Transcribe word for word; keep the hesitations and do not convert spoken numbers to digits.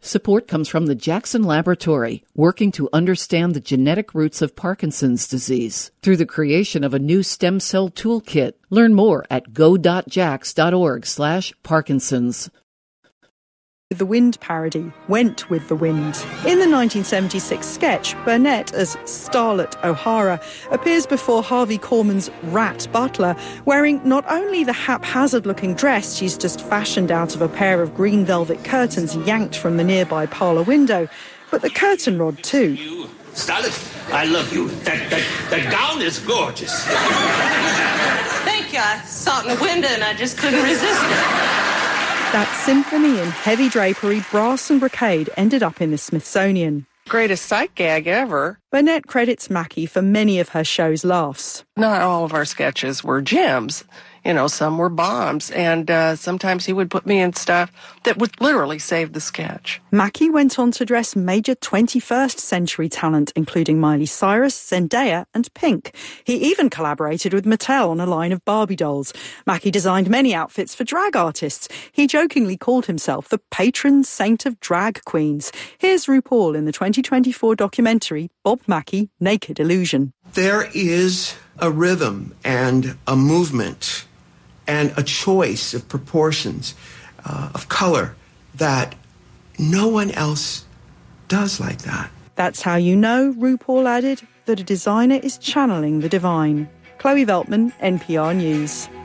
Support comes from the Jackson Laboratory, working to understand the genetic roots of Parkinson's disease through the creation of a new stem cell toolkit. Learn more at go.jax.org slash Parkinson's. The Wind parody, Went with the Wind. In the nineteen seventy-six sketch, Burnett, as Starlet O'Hara, appears before Harvey Korman's Rat Butler, wearing not only the haphazard-looking dress she's just fashioned out of a pair of green velvet curtains yanked from the nearby parlour window, but the curtain rod too. You, Starlet, I love you. That, that, that gown is gorgeous. Thank you. I saw it in the window and I just couldn't resist it. That symphony in heavy drapery, brass and brocade ended up in the Smithsonian. Greatest sight gag ever. Burnett credits Mackie for many of her show's laughs. Not all of our sketches were gems. You know, some were bombs, and uh, sometimes he would put me in stuff that would literally save the sketch. Mackie went on to dress major twenty-first century talent, including Miley Cyrus, Zendaya and Pink. He even collaborated with Mattel on a line of Barbie dolls. Mackie designed many outfits for drag artists. He jokingly called himself the patron saint of drag queens. Here's RuPaul in the twenty twenty-four documentary Bob Mackie, Naked Illusion. There is a rhythm and a movement and a choice of proportions, uh, of color, that no one else does like that. That's how you know, RuPaul added, that a designer is channeling the divine. Chloe Veltman, N P R News.